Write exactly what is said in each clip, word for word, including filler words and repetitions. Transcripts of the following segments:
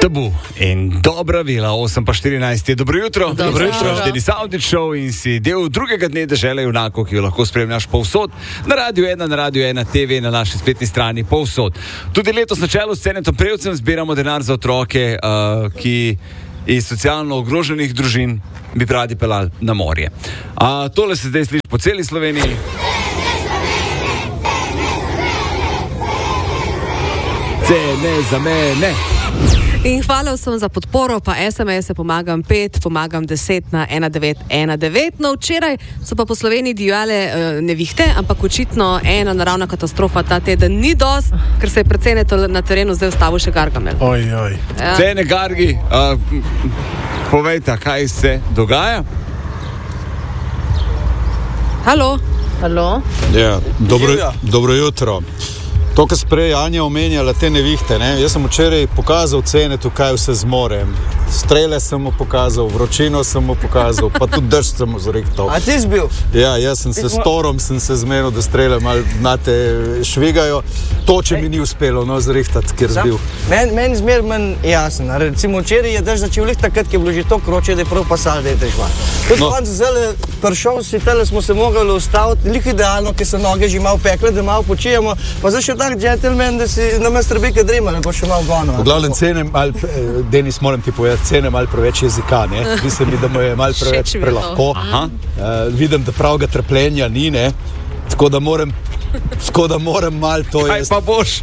Tabu in dobra vela, osem pa štirinajst je dobro jutro. Dobro jutro. Denis Avdić Show in si del drugega dne dežele junakov, ki jo lahko spremljaš povsod. Na Radiu ena, na Radiu ena T V, na naši spletni strani povsod. Tudi letos na čelu s Cenetom Prevcem zbiramo denar za otroke, uh, ki iz socialno ogroženih družin bi radi pelali na morje. Uh, tole se zdaj sliši po celi Sloveniji. Cene za mene. In hvala vsem za podporo, pa es em es-e pomagam pet, pomagam deset na ena devet ena devet. No, včeraj so pa po Sloveniji divjale uh, nevihte, ampak očitno ena naravna katastrofa ta teden ni dost, ker se je predvsem na terenu zdaj ustavil še Gargamel. Oj, oj. Ja. Cene Gargi, uh, povejte, kaj se dogaja? Halo? Halo? Ja, dobro, dobro jutro. To, kar sprej Anja omenjala, te nevihte, ne? Jaz sem včeraj pokazal cene tu, kaj vse zmorem. Strele sem mu pokazal, vročino sem mu pokazal, pa tudi drž sem mu zrihtal. A ti si bil? Ja, jaz sem se s Torom sem se zmenil, da strele malo znate švigajo. To, če mi ni uspelo, no, zrihtati, kjer sem bil. Meni men zmer manj jasen. Recimo včeraj je dež začel lih takrat, ki je bilo že to kroče, da je prav pasal, da je težva. Tudi no. Konc zelo prišel si, tele smo se mogli ustaviti, lih idealno, ki so noge že malo pekle, da malo počijemo, pa zdaj še tak džentelmen, da si na mesto rebeke drima, ne bo še malo gono. V glavnem cene mal, Denis, moram ti povedati, cene malo preveč jezika, ne? Mislim mi, da mu je malo preveč prelahko. Uh, vidim, da pravega trpljenja ni, ne? Tako da moram Tako da moram malo to Kaj jaz... pa boš?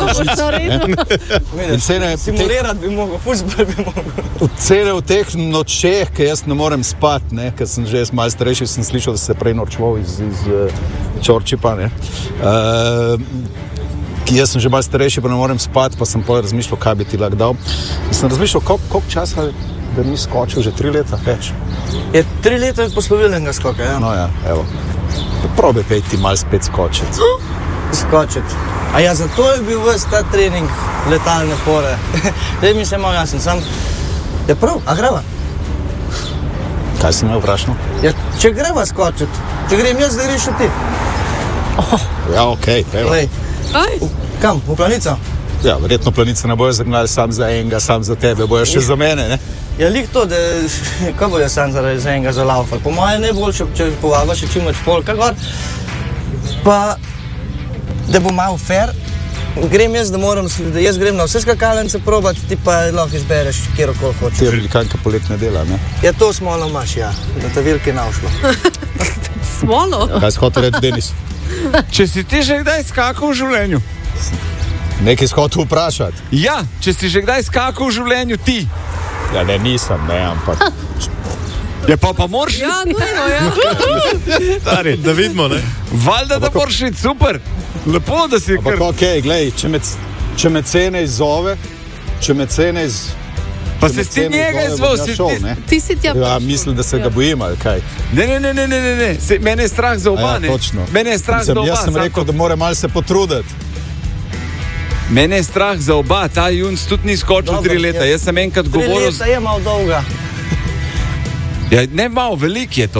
Simulirati bi mogel, fuzbol bi mogel. Cene v teh nočeh, ki jaz ne morem spati, ne, ker sem že jaz malo starejši, sem slišal, da se prej norčval iz, iz uh, Čorčipa, ne. Uh, jaz sem že malo starejši, pa ne morem spati, pa sem pol razmišljal, kaj bi ti lahko dal. In sem razmišljal, koliko, koliko časa da ni skočil, že tri leta več. Je tri leta poslovilnega skoka, ja? No ja, evo. Probi pejti malo spet skočiti. Skočiti. A ja, zato je bil ves ta trening letalne fore. Zdaj mi se malo jasen, sam... Je prav, a greva? Kaj si me vprašal? Ja, če greva skočiti, če grem jaz, da greš ti. Oh. Ja, okej, okay, evo. Aj? Kam, v planico? Ja, verjetno planice ne bojo zagnali sam za enega, sam za tebe, bojo še za mene, ne? Ja, lik to, da... Kaj bojo sam za enega za laufal? Po moje najboljše, če povabiš še čim več polka gor. Pa, da bo malo fair, grem jaz, da moram, da jaz grem na vse skakalnice probati, ti pa lahko izbereš, kjerokoli hočeš. Ti velikanka poletne dela, ne? Ja, to smolo imaš, ja, da te vilke naušlo. Smolo? Kaj si hotel reči, Denis? Če si ti že kdaj skakal v življenju? Nekaj si hotel vprašati? Ja, če si že kdaj skakal v življenju ti? Ja, ne, nisem, ne, ampak... Ja, pa pa moraš? Ja, nujno, ja. Stari, da vidimo, ne? Valjda, da moraš iti, super. Lepo, da si ampak, kar... okej, okay, glej, če me, če me cene izzove, če me cene iz... Pa se ti njega izval, si šel, ti... Ti si tja Ja, mislim, da se ga bojim, ali kaj? Ne, ne, ne, ne, ne, ne, ne. Se, mene je strah za oba, Ja, ne? točno. Mene je strah Mislim, za oba. jaz sem rekel, Sanko. da mora malo se potruditi. Mene je strah za oba, ta Junc tudi ni skočil Dobro, tri leta. ja. Jaz sem enkrat Tri govoril... leta je malo dolga. Ja, ne malo, veliko je to.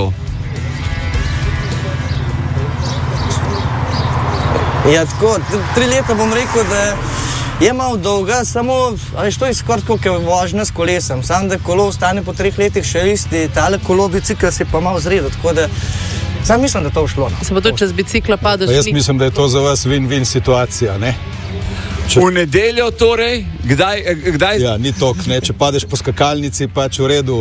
Ja, tako, tri leta bom rekel, da je malo dolga, samo, ali što je skoraj tako, kot je vožnja s kolesem. Samo, da kolo ostane po treh letih še isti, tale kolo bicikl se pa malo zredil, tako da sam mislim, da to je šlo. Se pa tudi čez bicikla padeš. Pa jaz mislim, da je to za vas win-win situacija, ne? Če... V nedeljo torej, kdaj... kdaj... Ja, ni tok, ne, če padeš po skakalnici, pač v redu.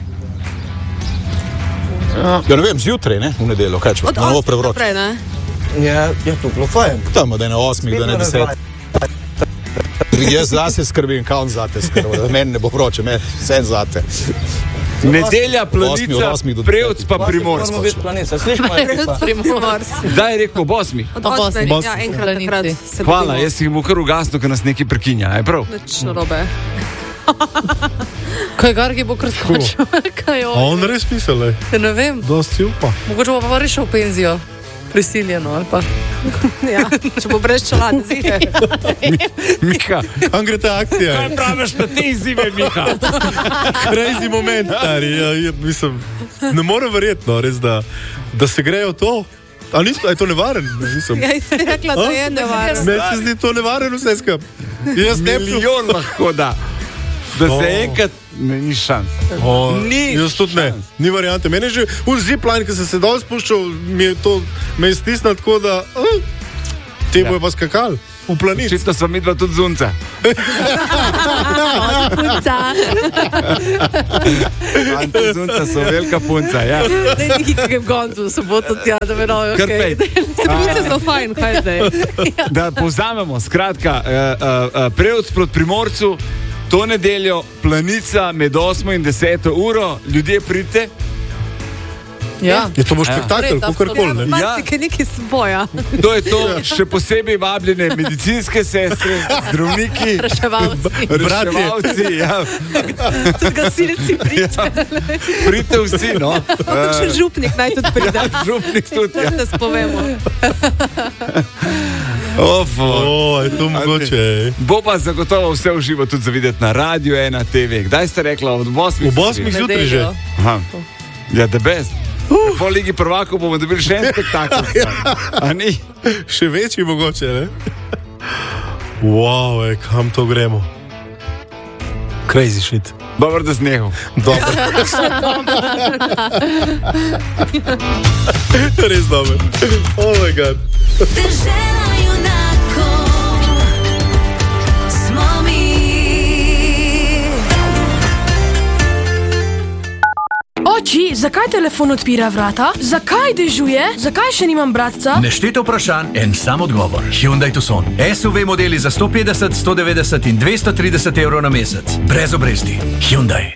Ja, ne vem, zjutraj, ne, v nedeljo, kaj če, Od na novo osmih prevroč. naprej, ne? Ja, je to bilo fajn. Tam, da je na osmih, da ne deset. Jaz zase skrbim, kao on zate skrbim, da meni ne bo vroče, meni vsem zate. Nedelja, Osmi, od Planica, osmih do Prevc pa desetih. Primorsk. Moramo biti planica, slišimo je ekipa. Primorsk. Kdaj je rekel, bosmi? Od Ob osmih, osmih. ja, enkrat Planici. takrat se Hvala, dobimo. jaz si mu kar ugasno, ker nas nekaj prekinja, je prav? Nič narobe. Kaj Gargi bo kar skočil? Kaj je A on? on res pisal, lej. Ne vem, Dosti upa. mogoče bo pa res šel v penzijo. Prisiljeno, ali pa. Ja, če bo brez čelade, zide. Miha, Kam gre ta akcija? kaj praviš na te izzive, Miha? Crazy moment, stari. Ja, ja, mislim, ne morem verjeti, no, res, da, da se grejo to. A ni, a je to nevaren? Mislim. Ja, si rekla, da je nevarno. Meni se zdi to nevaren vse skup. Jaz ne bi Milijon lahko da. Da se enkrat, ne, ni šans. O, Ni jaz tudi ne, šans. ni variante. Meni je že v zipline, ki sem se dol spuščal, mi je to me je stisnilo tako, da uh, te Ja. bojo pa skakali v planic. Očitno sva midva tudi zunca. Punca. Anti zunca so velika punca, ja. Ne, neki kakem gondu, soboto tja, da me nojo. Kar pej. Punce so fajn, kaj zdaj? Da povzamemo, skratka, uh, uh, uh, Prevc proti Primorcu, to nedeljo, Planica med osmo in deseto uro, ljudje pridite. Ja. Je to bo Ja. spektakel, Res, kakorkoli. ne? Malo si neki spoja. To je to, še posebej vabljene medicinske sestre, zdravniki, Reševalci. reševalci, ja, Tudi gasilci priče. pridite vsi, no. Še Uh, župnik naj tudi pride. župnik tudi, ja. Da se spovemo. Ofo. O, je to mogoče. ej. Bo pa zagotovo vse v živo tudi zavideti na Radio ena T V. Kdaj ste rekla? Ob osmih? Ob osmih zjutraj že. Aha. Ja, the best. Uh. Po Ligi prvakov bomo dobili še en spektakel. A ni? Še večji mogoče, ne? Wow, ej, kam to gremo? Crazy shit. Dobro, da snehal. Dobro. Res dobro. Oh moj bog. Dežela junakov smo mi. Oči, zakaj telefon odpira vrata? Zakaj dežuje? Zakaj še nimam bratca? Nešteto vprašanj, en sam odgovor. Hyundai Tucson. S U V modeli za sto petdeset, sto devetdeset in dvesto trideset evrov na mesec. Brez obresti. Hyundai.